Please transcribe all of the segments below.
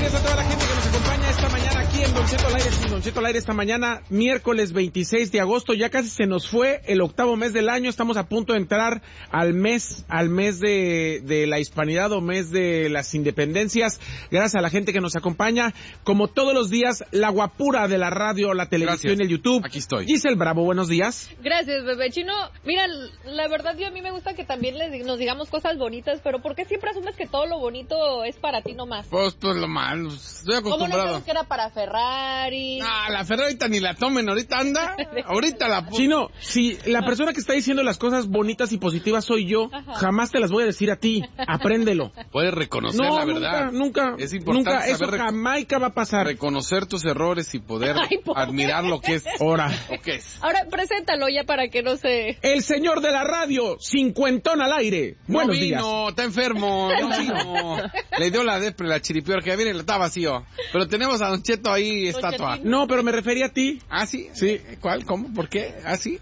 días a toda la gente que nos acompaña esta mañana aquí en Don Cheto al Aire. Sí, Don Cheto al Aire esta mañana, miércoles 26 de agosto. Ya casi se nos fue el octavo mes del año. Estamos a punto de entrar al mes de la hispanidad o mes de las independencias. Gracias a la gente que nos acompaña. Como todos los días, la guapura de la radio, la televisión y el YouTube. Aquí estoy. Giselle Bravo, buenos días. Gracias, bebé chino. Mira, la verdad a mí me gusta que también nos digamos cosas bonitas, pero ¿por qué siempre asumes que todo lo bonito es para ti nomás? Pues lo malo, estoy ¿Cómo no acostumbrado. sabes que era para Ferrari? Ah, la Ferrari ahorita ni la tomen, ahorita anda. Ahorita la... Chino, si la persona que está diciendo las cosas bonitas y positivas soy yo, jamás te las voy a decir a ti. Apréndelo. Puedes reconocer la verdad. Nunca. Es importante nunca, eso saber jamaica va a pasar. reconocer tus errores y poder admirar lo que es. Ahora. Ahora, preséntalo ya para que no se... El señor de la radio, cincuentón al aire. Buenos días. No, está enfermo, no vino. Le dio la depre, la chiripior, que viene, está vacío. Pero tenemos a Don Cheto ahí, estatua. No, pero me refería a ti. ¿Ah, sí? Sí. ¿Cuál? ¿Cómo? ¿Por qué? ¿Ah, sí?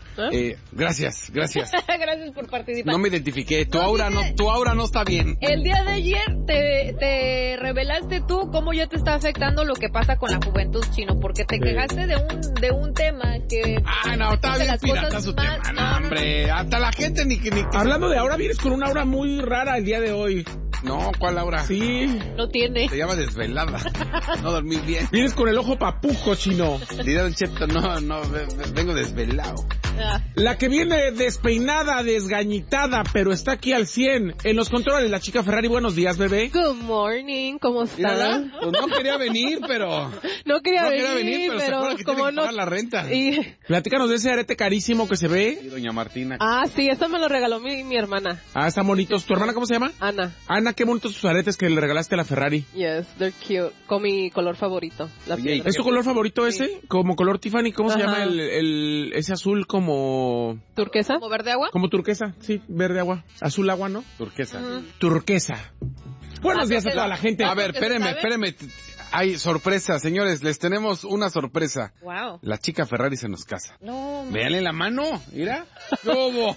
Gracias. Gracias por participar. No me identifiqué. Tu aura no está bien. El día de ayer te revelaste tú cómo ya te está afectando lo que pasa con la juventud, chino, porque te quejaste de un tema que... Ah, no, está bien pirata su tema. No, hombre, hasta la gente ni Hablando de aura, vienes con una aura muy rara el día de hoy. No, ¿cuál aura? Sí. No tiene. Se llama desvelada. No dormí bien. Vienes con el ojo papujo, chino. Dirá Don Cheto, no, vengo desvelado. La que viene despeinada, desgañitada, pero está aquí al 100. En los controles, la chica Ferrari. Buenos días, bebé. Good morning, ¿cómo estás? Mírala, pues no quería venir, pero... No quería venir, pero se acuerda que como tiene que no... pagar la renta. Platícanos de ese arete carísimo que se ve. Y doña Martina. Ah, sí, eso me lo regaló mi hermana. Ah, están bonitos. ¿Tu hermana cómo se llama? Ana. Ana, qué bonitos tus aretes que le regalaste a la Ferrari. Yes, they're cute. Con mi color favorito, la piedra. ¿Es tu color favorito ese? Como color Tiffany, ¿cómo se llama ese azul como... ¿Turquesa? ¿Como verde agua? Como turquesa, sí, verde agua. Azul agua, ¿no? Turquesa. Turquesa. Buenos días a toda la gente. A ver, espéreme. Hay sorpresa, señores, les tenemos una sorpresa. Wow. La chica Ferrari se nos casa. No. Véanle la mano, mira. ¿Cómo?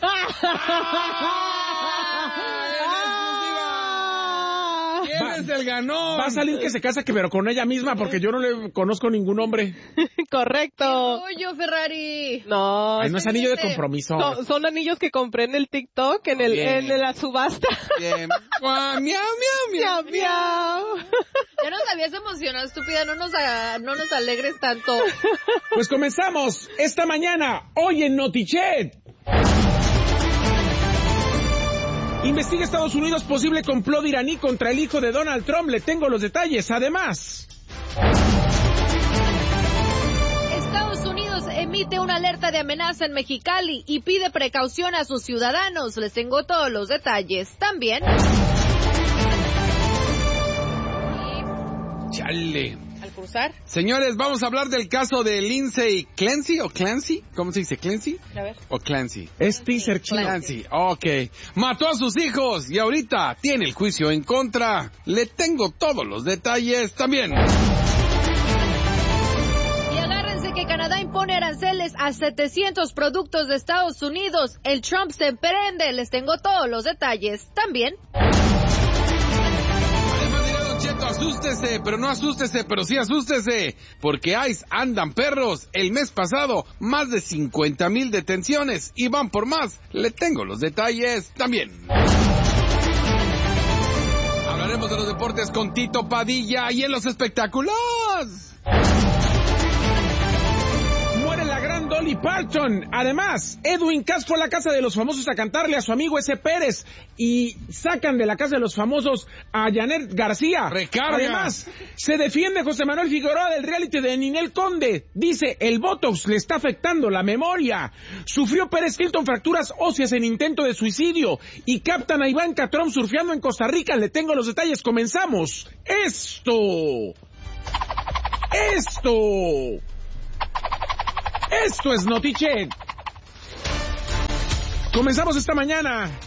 ¿Quién es el ganón? Va a salir que se casa, pero con ella misma, porque yo no le conozco ningún hombre. Correcto. Yo, Ferrari. No. Ay, no es anillo de compromiso. Son anillos que compré en el TikTok, en la subasta. Bien. Miau, miau. Ya nos habías emocionado, estúpida, no nos alegres tanto. Pues comenzamos esta mañana, hoy en Notichet. Investiga Estados Unidos posible complot iraní contra el hijo de Donald Trump. Le tengo los detalles. Además, Estados Unidos emite una alerta de amenaza en Mexicali y pide precaución a sus ciudadanos. Les tengo todos los detalles. También... Chale. Al cruzar. Señores, vamos a hablar del caso de Lindsay Clancy o Clancy. ¿Cómo se dice? ¿Clancy? A ver. ¿O Clancy? es teaser chino. Clancy, ok. Mató a sus hijos y ahorita tiene el juicio en contra. Le tengo todos los detalles también. Y agárrense que Canadá impone aranceles a 700 productos de Estados Unidos. El Trump se prende. Les tengo todos los detalles también. Cheto, asústese, pero no asústese, pero sí asústese, porque ICE andan perros. El mes pasado, más de 50,000 detenciones y van por más. Le tengo los detalles también. Hablaremos de los deportes con Tito Padilla y en los espectáculos. Muere la gran Dolly Parton. Además, Edwin Cass fue a la casa de los famosos a cantarle a su amigo ese Pérez y sacan de la casa de los famosos a Janet García. Recarga. Además, se defiende José Manuel Figueroa del reality de Ninel Conde. Dice, el Botox le está afectando la memoria. Sufrió Pérez Hilton fracturas óseas en intento de suicidio y captan a Ivanka Trump surfeando en Costa Rica. Le tengo los detalles. Comenzamos. Esto es Notichet. Comenzamos esta mañana.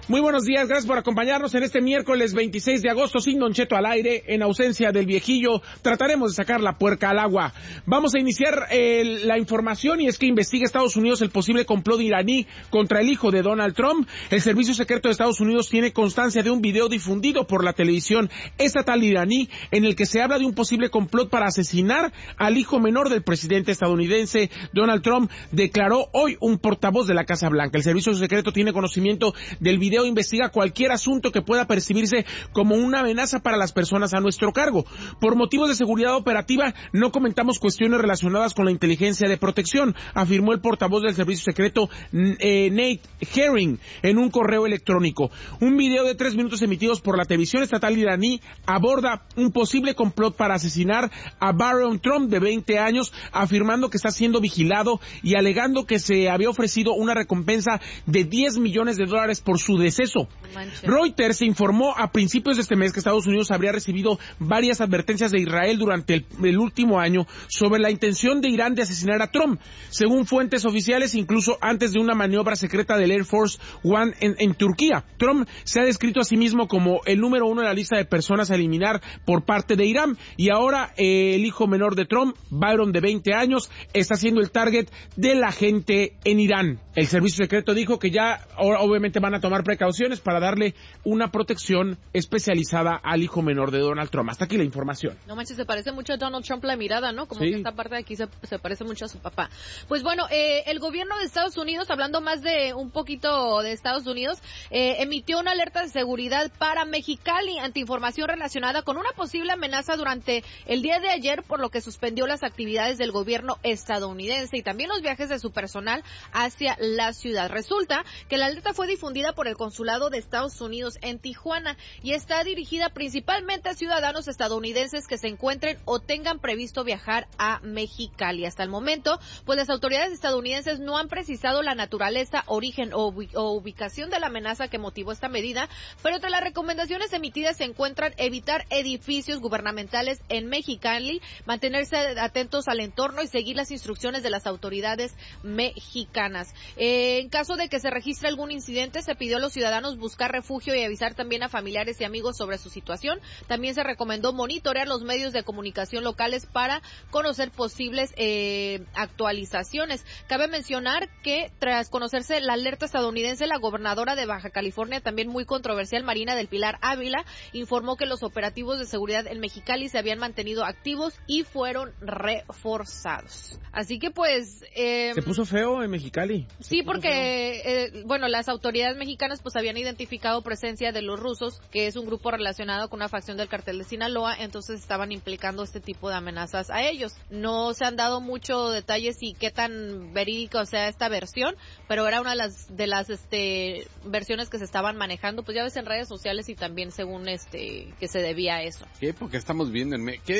Muy buenos días, gracias por acompañarnos en este miércoles 26 de agosto, sin Don Cheto al aire, en ausencia del viejillo. Trataremos de sacar la puerca al agua. Vamos a iniciar la información, y es que investiga Estados Unidos el posible complot iraní contra el hijo de Donald Trump. El Servicio Secreto de Estados Unidos tiene constancia de un video difundido por la televisión estatal iraní en el que se habla de un posible complot para asesinar al hijo menor del presidente estadounidense Donald Trump, declaró hoy un portavoz de la Casa Blanca. El Servicio Secreto tiene conocimiento del video, investiga cualquier asunto que pueda percibirse como una amenaza para las personas a nuestro cargo. Por motivos de seguridad operativa, no comentamos cuestiones relacionadas con la inteligencia de protección, afirmó el portavoz del Servicio Secreto Nate Herring en un correo electrónico. Un video de 3 minutos emitidos por la televisión estatal iraní aborda un posible complot para asesinar a Barron Trump, de 20 años, afirmando que está siendo vigilado y alegando que se había ofrecido una recompensa de $10 millones por su deceso. Reuters informó a principios de este mes que Estados Unidos habría recibido varias advertencias de Israel durante el último año sobre la intención de Irán de asesinar a Trump. Según fuentes oficiales, incluso antes de una maniobra secreta del Air Force One en Turquía. Trump se ha descrito a sí mismo como el número 1 en la lista de personas a eliminar por parte de Irán, y ahora el hijo menor de Trump, Byron, de 20 años, está siendo el target de la gente en Irán. El Servicio Secreto dijo que ya obviamente van a tomar precauciones para darle una protección especializada al hijo menor de Donald Trump. Hasta aquí la información. No manches, se parece mucho a Donald Trump la mirada, ¿no? Como que esta parte de aquí se parece mucho a su papá. Pues bueno, el gobierno de Estados Unidos, hablando más de un poquito de Estados Unidos, emitió una alerta de seguridad para Mexicali ante información relacionada con una posible amenaza durante el día de ayer, por lo que suspendió las actividades del gobierno estadounidense y también los viajes de su personal hacia la ciudad. Resulta que la alerta fue difundida por el Consulado de Estados Unidos en Tijuana y está dirigida principalmente a ciudadanos estadounidenses que se encuentren o tengan previsto viajar a Mexicali. Hasta el momento, pues las autoridades estadounidenses no han precisado la naturaleza, origen o ubicación de la amenaza que motivó esta medida, pero entre las recomendaciones emitidas se encuentran evitar edificios gubernamentales en Mexicali, mantenerse atentos al entorno y seguir las instrucciones de las autoridades mexicanas. En caso de que se registre algún incidente, se pidió a los ciudadanos buscar refugio y avisar también a familiares y amigos sobre su situación. También se recomendó monitorear los medios de comunicación locales para conocer posibles actualizaciones. Cabe mencionar que tras conocerse la alerta estadounidense, la gobernadora de Baja California, también muy controversial, Marina del Pilar Ávila, informó que los operativos de seguridad en Mexicali se habían mantenido activos y fueron reforzados. Así que pues... se puso feo en Mexicali. Sí, porque, las autoridades mexicanas pues habían identificado presencia de los rusos, que es un grupo relacionado con una facción del cartel de Sinaloa, entonces estaban implicando este tipo de amenazas a ellos. No se han dado muchos detalles y qué tan verídica sea esta versión, pero era una de las versiones que se estaban manejando, pues ya ves en redes sociales y también según que se debía a eso. ¿Qué época estamos viviendo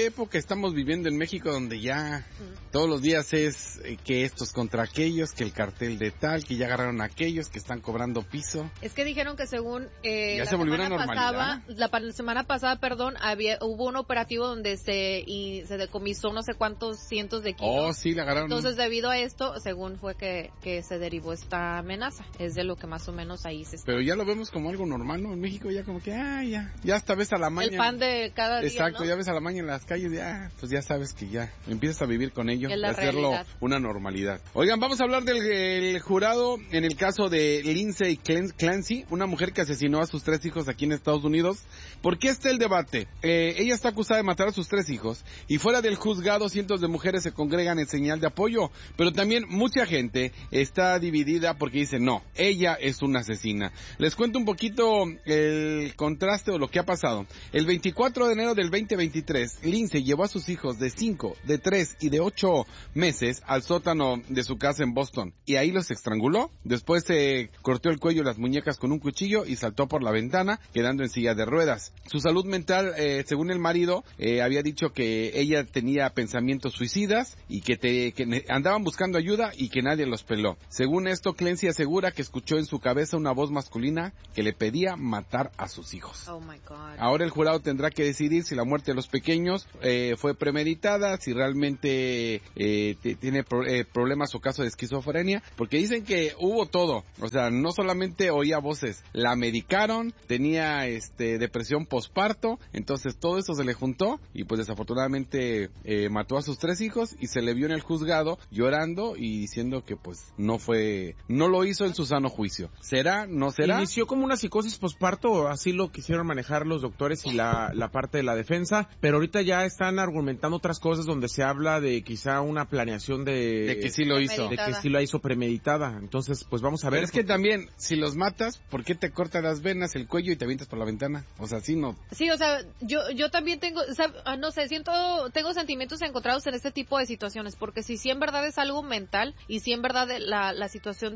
en México donde ya todos los días es que estos contra aquellos, que el cartel de tal, que ya agarraron a aquellos que están cobrando piso? Es que dijeron que según ya se volvió una normalidad. La semana pasada, hubo un operativo donde se decomisó no sé cuántos cientos de kilos. Oh, sí, la agarraron. Entonces, debido a esto, según fue que se derivó esta amenaza. Es de lo que más o menos ahí se está. Pero ya lo vemos como algo normal, ¿no? En México ya como que, ya hasta ves a la maña. El pan de cada día, exacto, ¿no? Ya ves a la maña en las calles, pues ya sabes que ya empiezas a vivir con ello y hacerlo realidad. Una normalidad. Oigan, vamos a hablar del jurado en el caso de Lindsay Clancy, una mujer que asesinó a sus 3 hijos aquí en Estados Unidos. ¿Por qué está el debate? Ella está acusada de matar a sus 3 hijos y fuera del juzgado cientos de mujeres se congregan en señal de apoyo, pero también mucha gente está dividida porque dice no, ella es una asesina. Les cuento un poquito el contraste o lo que ha pasado. El 24 de enero del 2023, Lindsay llevó a sus hijos de 5, de 3 y de 8 meses al sótano de su casa en Boston y ahí los estranguló. Después se cortó el cuello y las muñecas con un cuchillo y saltó por la ventana, quedando en silla de ruedas. Su salud mental, según el marido, había dicho que ella tenía pensamientos suicidas y que andaban buscando ayuda y que nadie los peló. Según esto, Clancy asegura que escuchó en su cabeza una voz masculina que le pedía matar a sus hijos. Oh my God. Ahora el jurado tendrá que decidir si la muerte de los pequeños fue premeditada, si realmente tiene problemas o caso de esquizofrenia, porque dicen que hubo todo. O sea, no solamente oía voces. La medicaron, tenía depresión posparto, entonces todo eso se le juntó y pues desafortunadamente mató a sus 3 hijos y se le vio en el juzgado llorando y diciendo que pues no lo hizo en su sano juicio. ¿Será? ¿No será? Inició como una psicosis posparto, así lo quisieron manejar los doctores y la parte de la defensa, pero ahorita ya están argumentando otras cosas donde se habla de quizá una planeación de que sí lo hizo. De que sí la hizo premeditada. Entonces, pues vamos a ver. Pero es que también, si los matas, ¿por qué te cortas las venas, el cuello y te avientas por la ventana? O sea, sí, no. Sí, o sea, yo también tengo, no sé, tengo sentimientos encontrados en este tipo de situaciones, porque si en verdad es algo mental y si en verdad la situación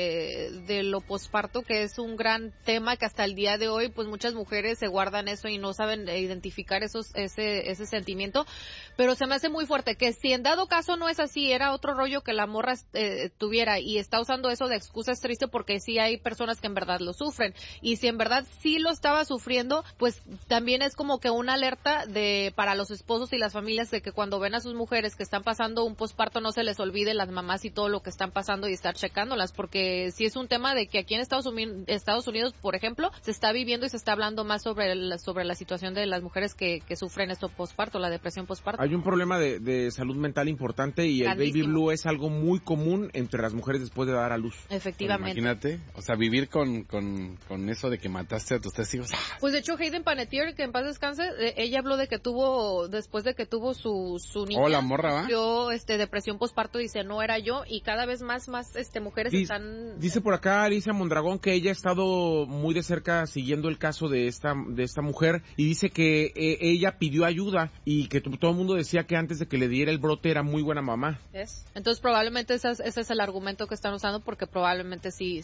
de lo posparto, que es un gran tema que hasta el día de hoy, pues muchas mujeres se guardan eso y no saben identificar ese sentimiento, pero se me hace muy fuerte que si en dado caso no es así, era otro rollo que la morra tuviera y está usando eso de excusa, es triste porque sí hay personas que en verdad lo sufren y si en verdad sí lo estaba sufriendo, pues también es como que una alerta para los esposos y las familias de que cuando ven a sus mujeres que están pasando un posparto no se les olvide las mamás y todo lo que están pasando y estar checándolas, porque sí es un tema de que aquí en Estados Unidos, por ejemplo, se está viviendo y se está hablando más sobre la situación de las mujeres que sufren esto posparto, la depresión posparto. Hay un problema de salud mental importante y el baby blue es algo muy común entre las mujeres después de dar a luz. Efectivamente. Imagínate, o sea, vivir con eso de que mataste a tus 3 hijos. Pues de hecho Hayden Panettiere, que en paz descanse, ella habló de que después de que tuvo su niña, la morra, ¿va? Yo depresión posparto, dice, no era yo, y cada vez más mujeres están... Dice por acá Alicia Mondragón que ella ha estado muy de cerca siguiendo el caso de esta mujer y dice que ella pidió ayuda y que todo el mundo decía que antes de que le diera el brote era muy buena mamá. Entonces probablemente ese es el argumento que están usando porque probablemente sí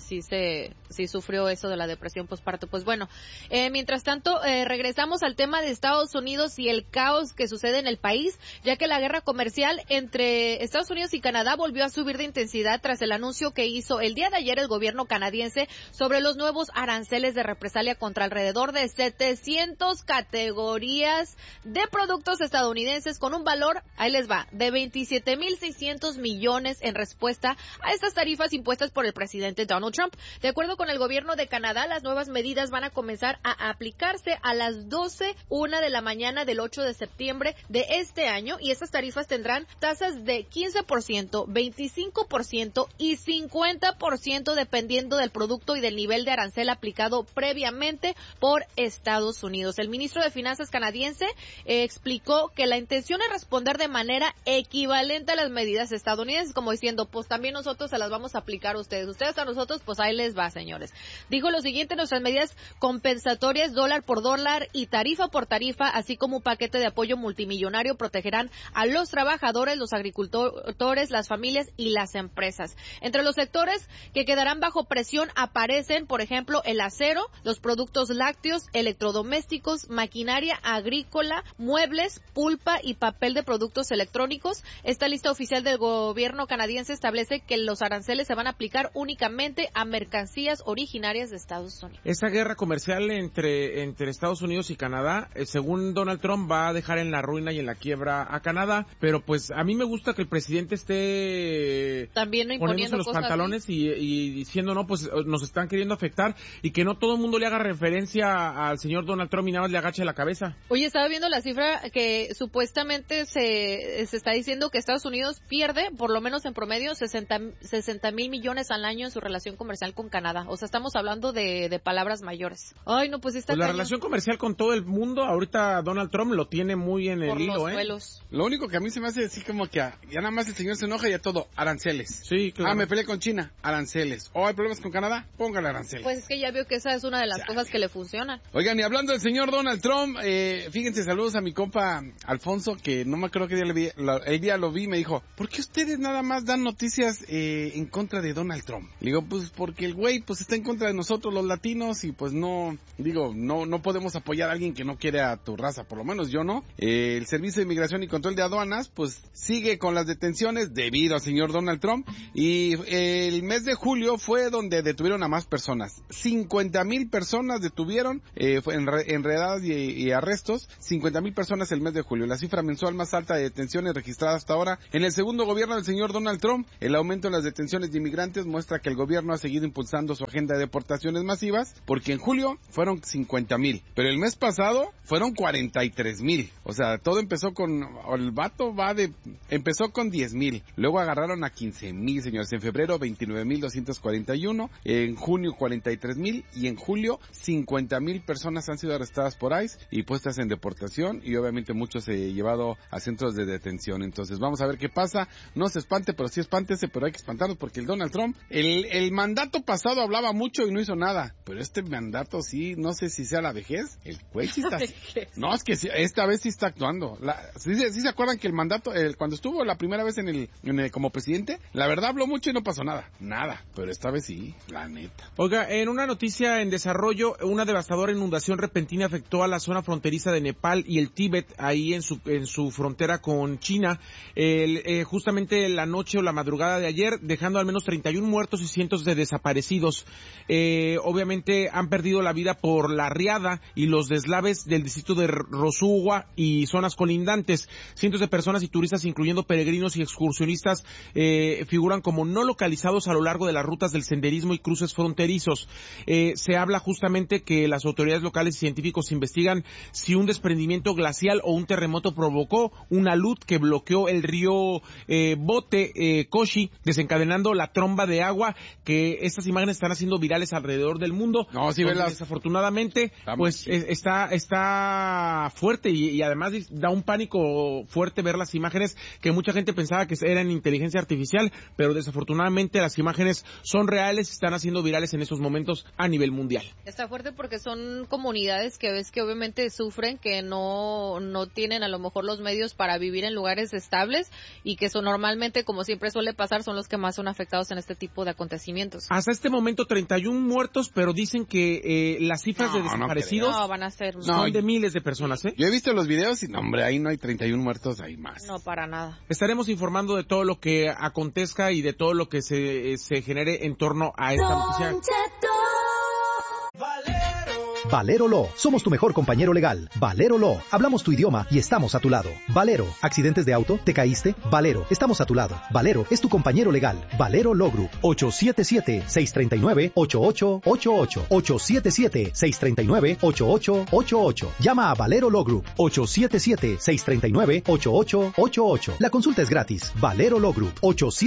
sufrió eso de la depresión posparto. Pues bueno, mientras tanto regresamos al tema de Estados Unidos y el caos que sucede en el país, ya que la guerra comercial entre Estados Unidos y Canadá volvió a subir de intensidad tras el anuncio que hizo el día de ayer el gobierno canadiense sobre los nuevos aranceles de represalia contra alrededor de 700 categorías de productos estadounidenses con un valor, ahí les va, de 27.600 millones en respuesta a estas tarifas impuestas por el presidente Donald Trump. De acuerdo con el gobierno de Canadá, las nuevas medidas van a comenzar a aplicarse a las 12:01 de la mañana del 8 de septiembre de este año y estas tarifas tendrán tasas de 15%, 25% y 50% dependiendo del producto y del nivel de arancel aplicado previamente por Estados Unidos. El ministro de Finanzas canadiense explicó que la intención es responder de manera equivalente a las medidas estadounidenses, como diciendo, pues también nosotros se las vamos a aplicar a ustedes. Ustedes a nosotros, pues ahí les va, señores. Dijo lo siguiente: nuestras medidas compensatorias dólar por dólar y tarifa por tarifa, así como un paquete de apoyo multimillonario, protegerán a los trabajadores, los agricultores, las familias y las empresas. Entre los sectores que quedarán bajo presión aparecen, por ejemplo, el acero, los productos lácteos, electrodomésticos, maquinaria agrícola, muebles, pulpa y papel de productos electrónicos. Esta lista oficial del gobierno canadiense establece que los aranceles se van a aplicar únicamente a mercancías originarias de Estados Unidos. Esta guerra comercial entre Estados Unidos y Canadá, según Donald Trump, va a dejar en la ruina y en la quiebra a Canadá, pero pues a mí me gusta que el presidente esté también poniéndose los pantalones y diciendo, no, pues nos están queriendo afectar y que no todo el mundo le haga referencia al señor Donald Trump y nada más le agache la cabeza. Oye, estaba viendo la cifra que supuestamente se está diciendo que Estados Unidos pierde, por lo menos en promedio, 60,000 millones al año en su relación comercial con Canadá. O sea, estamos hablando de palabras mayores. Ay, no, pues está pues la relación comercial con todo el mundo, ahorita Donald Trump lo tiene muy en el hilo, Lo único que a mí se me hace así como que ya nada más el señor se enoja y a todo, aranceles. Sí, claro. Me peleé con China, aranceles. Hay problemas con Canadá, póngale aranceles. Pues es que ya veo que esa es una de las cosas que le funcionan. Oigan, y hablando del señor Donald Trump, fíjense, saludos a mi compa Alfonso, que no me acuerdo qué día le vi, el día lo vi, me dijo, ¿por qué ustedes nada más dan noticias en contra de Donald Trump? Le digo, pues porque el güey pues está en contra de nosotros los latinos y pues no podemos apoyar a alguien que no quiere a tu raza, por lo menos yo no. El Servicio de Inmigración y Control de Aduanas pues sigue con las detenciones debido al señor Donald Trump y el mes de julio fue donde detuvieron a más personas. 50,000 personas detuvieron, fue enredadas y arrestos, 50,000 personas el mes de julio, la cifra mensual más alta de detenciones registrada hasta ahora en el segundo gobierno del señor Donald Trump. El aumento en las detenciones de inmigrantes muestra que el gobierno ha seguido impulsando su agenda agenda de deportaciones masivas, porque en julio fueron 50,000, pero el mes pasado fueron 43,000. O sea, todo empezó empezó con 10,000, luego agarraron a 15,000, señores. En febrero 29,241, en junio 43,000 y en julio 50,000 personas han sido arrestadas por ICE y puestas en deportación, y obviamente muchos se llevado a centros de detención. Entonces vamos a ver qué pasa. No se espante, pero sí espántese, pero hay que espantarnos, porque el Donald Trump, el mandato pasado hablaba mucho y no hizo nada, pero este mandato sí, no sé si sea la vejez. El güey sí está... No, es que sí, esta vez sí está actuando. ¿Sí se acuerdan que el mandato, cuando estuvo la primera vez como presidente, la verdad habló mucho y no pasó nada? Nada, pero esta vez sí, la neta. Oiga, en una noticia en desarrollo, una devastadora inundación repentina afectó a la zona fronteriza de Nepal y el Tíbet, ahí en su frontera con China, justamente la noche o la madrugada de ayer, dejando al menos 31 muertos y cientos de desaparecidos. Obviamente han perdido la vida por la riada y los deslaves del distrito de Rosugua y zonas colindantes. Cientos de personas y turistas, incluyendo peregrinos y excursionistas, figuran como no localizados a lo largo de las rutas del senderismo y cruces fronterizos. Se habla justamente que las autoridades locales y científicos investigan si un desprendimiento glacial o un terremoto provocó una luz que bloqueó el río Koshi, desencadenando la tromba de agua, que estas imágenes están haciendo virales alrededor del mundo. No, sí, desafortunadamente, pues está fuerte y además da un pánico fuerte ver las imágenes, que mucha gente pensaba que eran inteligencia artificial, pero desafortunadamente las imágenes son reales y están haciendo virales en estos momentos a nivel mundial. Está fuerte porque son comunidades que ves que obviamente sufren, que no tienen a lo mejor los medios para vivir en lugares estables, y que son normalmente, como siempre suele pasar, son los que más son afectados en este tipo de acontecimientos. Hasta este momento 31 muertos, pero dicen que las cifras de desaparecidos van a ser son de miles de personas. Yo he visto los videos y no, hombre, ahí no hay 31 muertos, hay más. No, para nada. Estaremos informando de todo lo que acontezca y de todo lo que se genere en torno a esta noticia. Valero Law, somos tu mejor compañero legal. Valero Law, hablamos tu idioma y estamos a tu lado. Valero, accidentes de auto, ¿te caíste? Valero, estamos a tu lado. Valero es tu compañero legal. Valero Law Group, 877-639-8888. 877-639-8888. Llama a Valero Law Group, 877-639-8888. La consulta es gratis. Valero Law Group,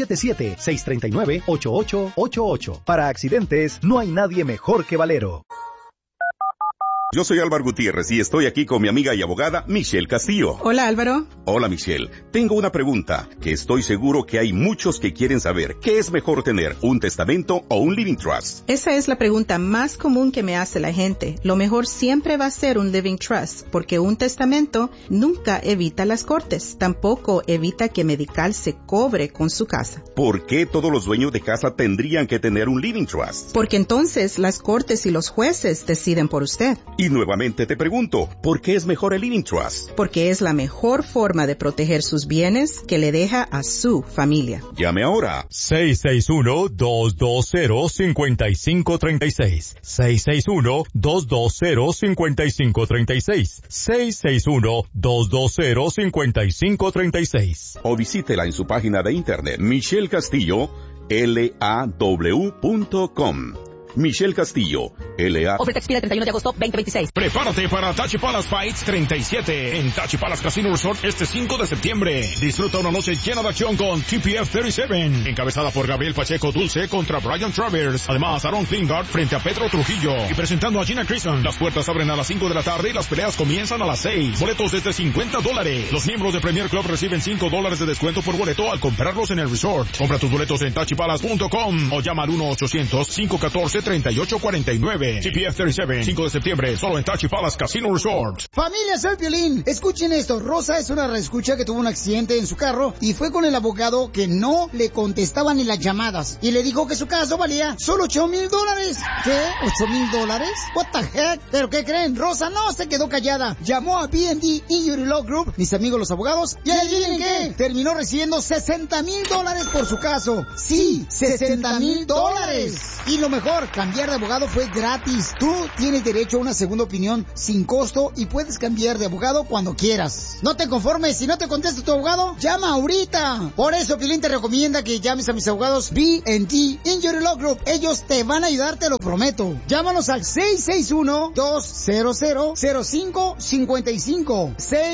877-639-8888. Para accidentes, no hay nadie mejor que Valero. Yo soy Álvaro Gutiérrez y estoy aquí con mi amiga y abogada Michelle Castillo. Hola, Álvaro. Hola, Michelle. Tengo una pregunta que estoy seguro que hay muchos que quieren saber. ¿Qué es mejor tener, un testamento o un living trust? Esa es la pregunta más común que me hace la gente. Lo mejor siempre va a ser un living trust, porque un testamento nunca evita las cortes. Tampoco evita que Medical se cobre con su casa. ¿Por qué todos los dueños de casa tendrían que tener un living trust? Porque entonces las cortes y los jueces deciden por usted. Y nuevamente te pregunto, ¿por qué es mejor el living trust? Porque es la mejor forma de proteger sus bienes que le deja a su familia. Llame ahora. 661-220-5536. 661-220-5536. 661-220-5536. O visítela en su página de internet, michellecastillo.com. Michelle Castillo, L.A. Oferta expira el 31 de agosto 2026. Prepárate para Tachi Palace Fights 37 en Tachi Palace Casino Resort este 5 de septiembre. Disfruta una noche llena de acción con TPF 37, encabezada por Gabriel Pacheco Dulce contra Brian Travers. Además, Aaron Klingard frente a Pedro Trujillo. Y presentando a Gina Grayson. Las puertas abren a las 5 de la tarde y las peleas comienzan a las 6. Boletos desde $50. Los miembros de Premier Club reciben $5 de descuento por boleto al comprarlos en el resort. Compra tus boletos en tachipalace.com o llama al 1-800-514-3849. TPF 37, 5 de septiembre, solo en Tachi Palace Casino Resort. Familia, soy Piolín. Escuchen esto. Rosa es una reescucha que tuvo un accidente en su carro y fue con el abogado que no le contestaba ni las llamadas. Y le dijo que su caso valía solo $8,000. ¿Qué? ¿$8,000? What the heck? ¿Pero qué creen? Rosa no se quedó callada. Llamó a B&D Injury Law Group, mis amigos los abogados, y adivinen qué, terminó recibiendo $60,000 por su caso. Sí, $60,000. Y lo mejor, cambiar de abogado fue gratis. Tú tienes derecho a una segunda opinión sin costo y puedes cambiar de abogado cuando quieras. No te conformes, si no te contesta tu abogado, llama ahorita. Por eso Piolín te recomienda que llames a mis abogados B&D Injury Law Group. Ellos te van a ayudar, te lo prometo. Llámanos al 661-200-0555.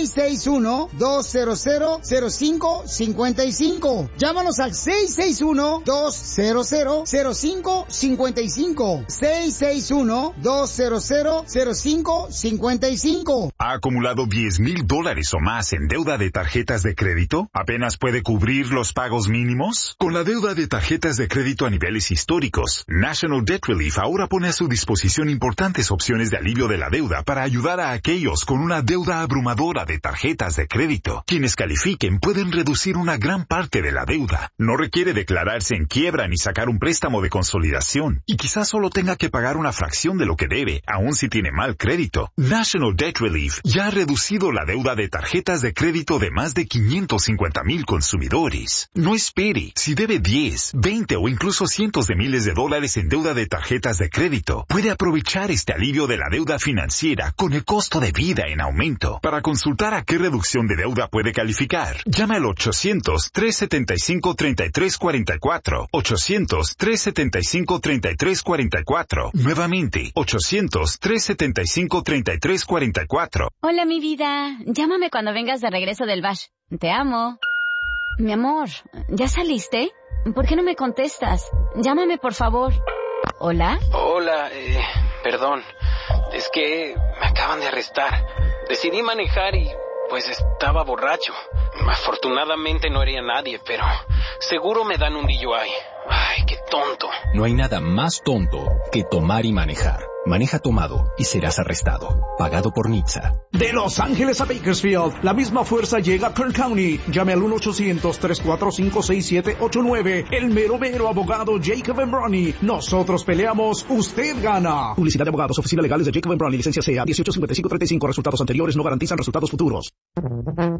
661-200-0555. Llámanos al 661-200-0555. 661-200-0555. ¿Ha acumulado $10,000 o más en deuda de tarjetas de crédito? ¿Apenas puede cubrir los pagos mínimos? Con la deuda de tarjetas de crédito a niveles históricos, National Debt Relief ahora pone a su disposición importantes opciones de alivio de la deuda para ayudar a aquellos con una deuda abrumadora de tarjetas de crédito. Quienes califiquen pueden reducir una gran parte de la deuda. No requiere declararse en quiebra ni sacar un préstamo de consolidación. Y quizás solo tenga que pagar una fracción de lo que debe, aun si tiene mal crédito. National Debt Relief ya ha reducido la deuda de tarjetas de crédito de más de 550,000 consumidores. No espere. Si debe 10, 20 o incluso cientos de miles de dólares en deuda de tarjetas de crédito, puede aprovechar este alivio de la deuda financiera con el costo de vida en aumento. Para consultar a qué reducción de deuda puede calificar, llame al 800-375-3344. 800-375-3344. Nuevamente, 800-375-3344. Hola, mi vida. Llámame cuando vengas de regreso del bash. Te amo. Mi amor, ¿ya saliste? ¿Por qué no me contestas? Llámame, por favor. ¿Hola? Hola, perdón. Es que me acaban de arrestar. Decidí manejar y pues estaba borracho. Afortunadamente no hería a nadie, pero seguro me dan un DUI. Ay, qué tonto. No hay nada más tonto que tomar y manejar. Maneja tomado y serás arrestado. Pagado por NHTSA. De Los Ángeles a Bakersfield, la misma fuerza llega a Kern County. Llame al 1-800-345-6789. El mero abogado Jacob & Bronny. Nosotros peleamos, usted gana. Publicidad de abogados, oficinas legales de Jacob & Bronny, licencia CA 185535. Resultados anteriores no garantizan resultados futuros.